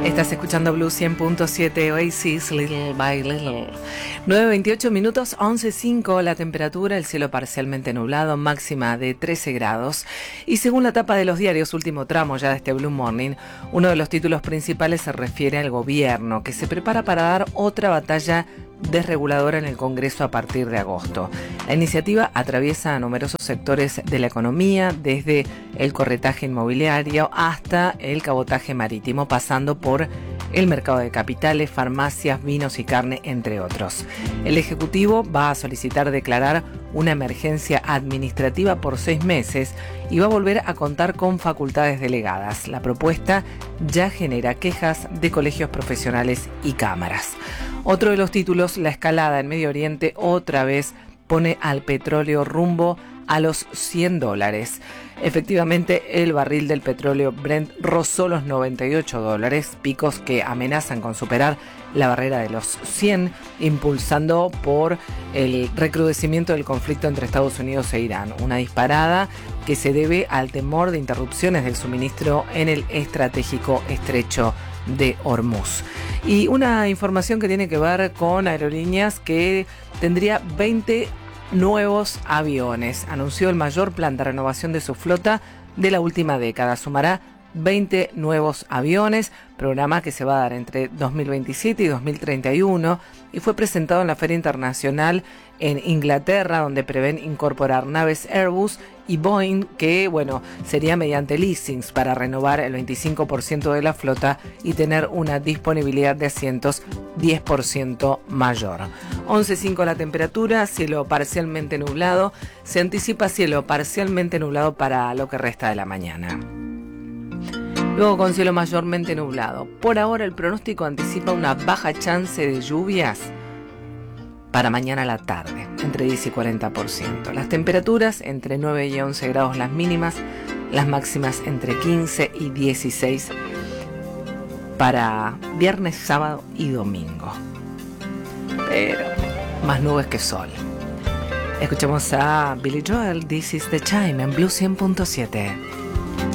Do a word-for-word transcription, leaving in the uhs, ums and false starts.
Estás escuchando Blue cien punto siete, Oasis, Little by Little. nueve veintiocho minutos, once cinco la temperatura, el cielo parcialmente nublado, máxima de trece grados. Y según la tapa de los diarios, último tramo ya de este Blue Morning, uno de los títulos principales se refiere al gobierno, que se prepara para dar otra batalla desreguladora en el Congreso a partir de agosto. La iniciativa atraviesa a numerosos sectores de la economía, desde el corretaje inmobiliario hasta el cabotaje marítimo, pasando por el mercado de capitales, farmacias, vinos y carne, entre otros. El Ejecutivo va a solicitar declarar una emergencia administrativa por seis meses y va a volver a contar con facultades delegadas. La propuesta ya genera quejas de colegios profesionales y cámaras. Otro de los títulos, la escalada en Medio Oriente, otra vez pone al petróleo rumbo a los cien dólares. Efectivamente, el barril del petróleo Brent rozó los noventa y ocho dólares, picos que amenazan con superar la barrera de los cien, impulsando por el recrudecimiento del conflicto entre Estados Unidos e Irán. Una disparada que se debe al temor de interrupciones del suministro en el estratégico estrecho de Hormuz. Y una información que tiene que ver con aerolíneas, que tendría veinte nuevos aviones. Anunció el mayor plan de renovación de su flota de la última década. Sumará veinte nuevos aviones, programa que se va a dar entre dos mil veintisiete y dos mil treinta y uno, y fue presentado en la Feria Internacional en Inglaterra, donde prevén incorporar naves Airbus y Boeing, que bueno, sería mediante leasings para renovar el veinticinco por ciento de la flota y tener una disponibilidad de asientos diez por ciento mayor. once cinco la temperatura, cielo parcialmente nublado, se anticipa cielo parcialmente nublado para lo que resta de la mañana. Luego con cielo mayormente nublado. Por ahora el pronóstico anticipa una baja chance de lluvias para mañana a la tarde, entre diez y cuarenta por ciento. Las temperaturas entre nueve y once grados las mínimas, las máximas entre quince y dieciséis para viernes, sábado y domingo. Pero más nubes que sol. Escuchemos a Billy Joel, This is the Time, en Blue cien punto siete.